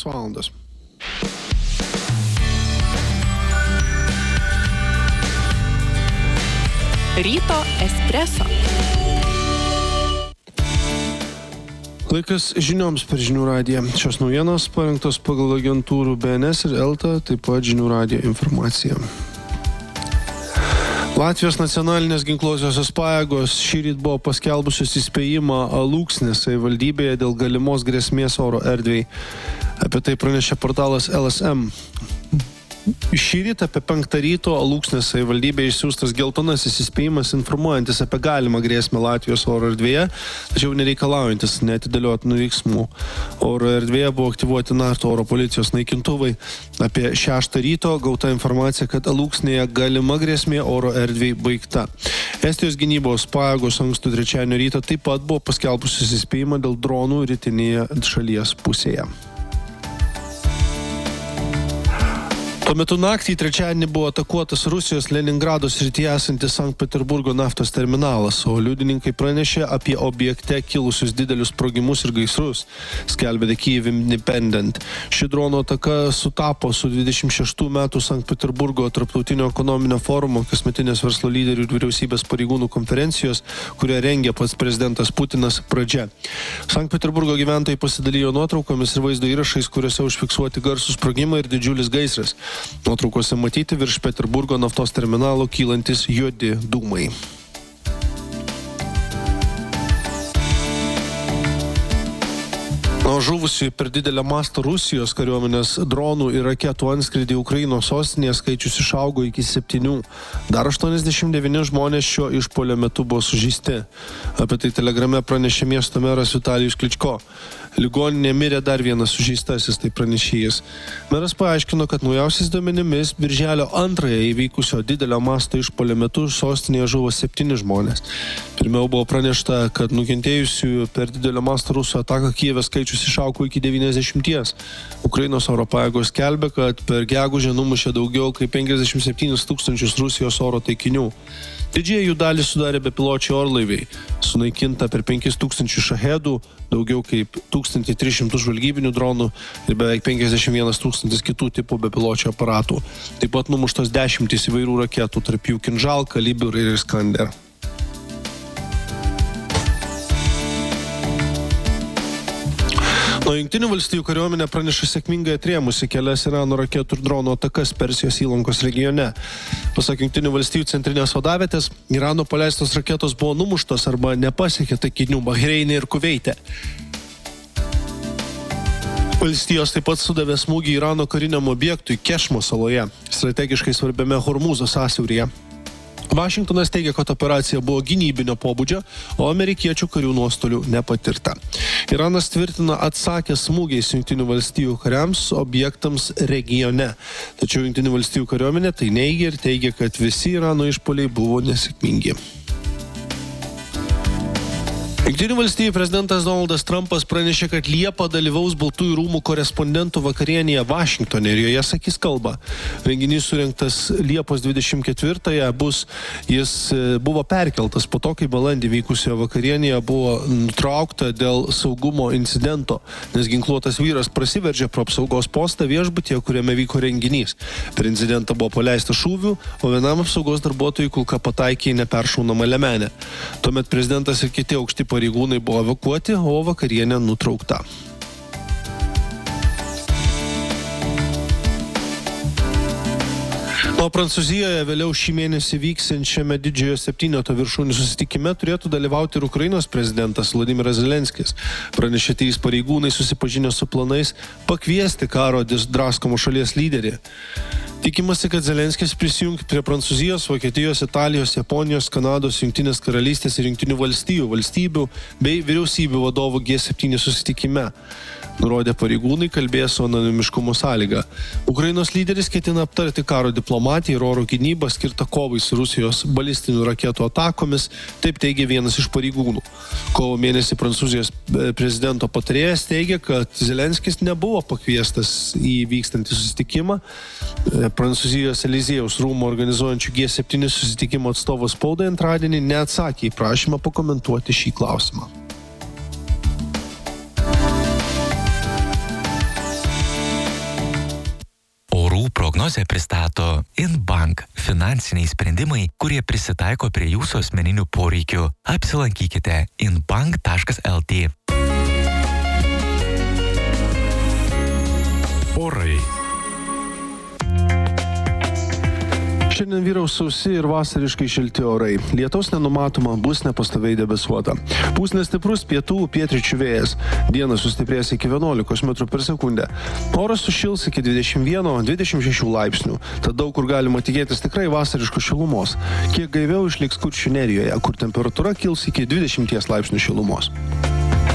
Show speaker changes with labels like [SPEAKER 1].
[SPEAKER 1] valandos.
[SPEAKER 2] Ryto espreso.
[SPEAKER 1] Laikas žinioms per Žinių radiją. Šios naujienos parengtos pagal agentūrų BNS ir ELTA, taip pat Žinių radijo informacija. Latvijos nacionalinės ginkluotosios pajėgos šįryt buvo paskelbusios įspėjimą Alūksnės savivaldybėje dėl galimos grėsmės oro erdvei. Apie tai pranešė portalas LSM. Šįryt apie 5 ryto Alūksnės savivaldybėje išsiųstas geltonasis įspėjimas informuojantis apie galimą grėsmę Latvijos oro erdvėje, tačiau nereikalaujantis neatidėliotinų veiksmų. Oro erdvėje buvo aktyvuoti NATO oro policijos naikintuvai. Apie 6 ryto gauta informacija, kad Alūksnėje galima grėsmė oro erdvei baigta. Estijos gynybos pajėgos ankstų trečiadienio rytą taip pat buvo paskelbusios įspėjimą dėl dronų rytinėje šalies pusėje. Tuo metu naktį trečiadienį buvo atakuotas Rusijos Leningrado srityje esantis Sankt Peterburgo naftos terminalas, o liudininkai pranešė apie objekte kilusius didelius sprogimus ir gaisrus, skelbė The Kyiv Independent. Ši drono ataka sutapo su 26 metų Sankt Peterburgo tarptautinio ekonominio forumo kasmetinės verslo lyderių ir vyriausybės pareigūnų konferencijos, kurią rengė pats prezidentas Putinas pradžia. Sankt Peterburgo gyventojai pasidalijo nuotraukomis ir vaizdo įrašais, kuriuose užfiksuoti garsūs sprogimai ir didžiulis gaisras. Nuotraukose matyti virš Peterburgo naftos terminalo kylantis juodi dūmai. Nuo žuvusių per didelę mastą Rusijos kariuomenės dronų ir raketų antskrydį Ukrainos sostinėje skaičius išaugo iki 7. Dar 89 žmonės šio išpuolio metu buvo sužeisti. Apie tai telegrame pranešė miesto meras Vitalijus Kličko. Ligoninėje mirė dar vienas sužeistasis, tai pranešėjas. Meras paaiškino, kad naujausiais duomenimis birželio 2 įvykusio didelio masto išpuolio metu sostinėje žuvo 7 žmonės. Pirmiau buvo pranešta, kad nukentėjusių per didelio masto rusų ataką Kijeve skaičius išaugo iki 90. Ukrainos oro pajėgos skelbia, kad per gegužę numušė daugiau kaip 57 000 Rusijos oro taikinių. Didžiąją jų dalį sudarė bepiločiai orlaiviai, sunaikinta per 5000 šahedų, daugiau kaip 1300 žvalgybinių dronų ir beveik 51 000 kitų tipų bepiločių aparatų. Taip pat numuštos 10 įvairių raketų, tarp jų Kinžal, Kalibr ir Iskander. Nuo Jungtinių valstijų kariuomenė praneša sėkmingai atrėmusi kelias Irano raketų ir dronų atakas Persijos įlankos regione. Pasak Jungtinių valstijų centrinės vadavietės, Irano paleistos raketos buvo numuštos arba nepasiekė taikinių Bahreine ir Kuveite. Valstijos taip pat sudavė smūgį Irano kariniam objektui Kešmo saloje, strategiškai svarbiame Hormūzo sąsiauryje. Vašingtonas teigia, kad operacija buvo gynybinio pobūdžio, o amerikiečių karių nuostolių nepatirta. Iranas tvirtina atsakęs smūgiais Jungtinių valstijų kariams objektams regione. Tačiau Jungtinių valstijų kariuomenė tai neigia ir teigia, kad visi Irano išpuoliai buvo nesėkmingi. Jungtinių valstijų prezidentas Donaldas Trumpas pranešė, kad Liepą dalyvaus Baltųjų rūmų korespondentų vakarienėje Vašingtone ir joje sakys kalbą. Renginys surengtas Liepos 24-ąją jis buvo perkeltas po to, kai balandį vykusioje vakarienėje buvo nutraukta dėl saugumo incidento, nes ginkluotas vyras prasiveržė pro apsaugos postą viešbutyje, kuriame vyko renginys. Per incidentą buvo paleista šūvių, o vienam apsaugos darbuotojui kulka pataikė į neperšaunamą liemenę. Tuomet prezidentas ir kiti aukšti pareigūnai buvo evakuoti, o vakarienė nutraukta. O Prancūzijoje vėliau šį mėnesį vyksiančiame didžiojo 7 viršūnių susitikime turėtų dalyvauti ir Ukrainos prezidentas Vladimiras Zelenskis. Pranešė 3 pareigūnai susipažinę su planais pakviesti karo draskomą šalies lyderį. Tikimasi, kad Zelenskis prisijungs prie Prancūzijos, Vokietijos, Italijos, Japonijos, Kanados, Jungtinės karalystės ir Jungtinių valstybių bei vyriausybių vadovų G7 susitikime. Nurodė pareigūnai, kalbės su anonimiškumo sąlyga. Ukrainos lyderis ketina aptarti karo diplomatiją ir oro gynybą skirtą kovai su Rusijos balistinių raketų atakomis, taip teigia vienas iš pareigūnų. Kovo mėnesį Prancūzijos prezidento patarėjas teigia, kad Zelenskis nebuvo pakviestas į vykstantį susitikimą. Prancūzijos Eliziejaus rūmų organizuojančių G7 susitikimo atstovas spaudai antradienį neatsakė į prašymą pakomentuoti šį klausimą.
[SPEAKER 3] prognozę pristato InBank – finansiniai sprendimai, kurie prisitaiko prie jūsų asmeninių poreikių. Apsilankykite inbank.lt. Orai.
[SPEAKER 1] Šiandien vyraus sausi ir vasariškai šilti orai. Lietaus nenumatoma, bus nepastoviai debesuota. Pūs nestiprus pietų pietryčių vėjas. Dieną sustiprės iki 11 m/s. Oras sušils iki 21-26 laipsnių. Tad daug kur galima tikėtis tikrai vasariškos šilumos. Kiek gaiviau išliks Kuršių Nerijoje, kur temperatūra kils iki 20 laipsnių šilumos.